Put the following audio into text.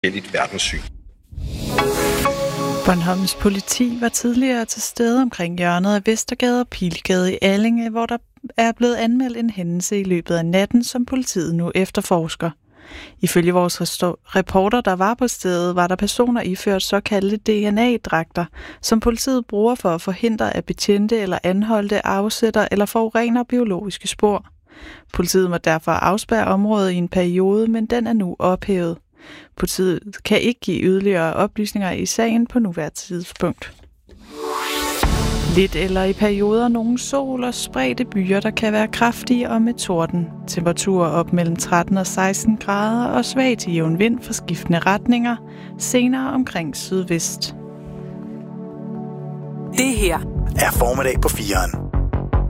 forskelligt verdenssyn. Bornholms politi var tidligere til stede omkring hjørnet af Vestergade og Pilgade i Allinge, hvor der er blevet anmeldt en hændelse i løbet af natten, som politiet nu efterforsker. Ifølge vores reporter, der var på stedet, var der personer iført såkaldte DNA-dragter, som politiet bruger for at forhindre, at betjente eller anholdte afsætter eller forurener biologiske spor. Politiet må derfor afspærre området i en periode, men den er nu ophævet. Politiet kan ikke give yderligere oplysninger i sagen på nuværende tidspunkt. Lidt eller i perioder nogle sol og spredte byer, der kan være kraftige og med torden. Temperaturer op mellem 13 og 16 grader og svag til jævn vind for skiftende retninger, senere omkring sydvest. Det her er Formiddag på 4'eren.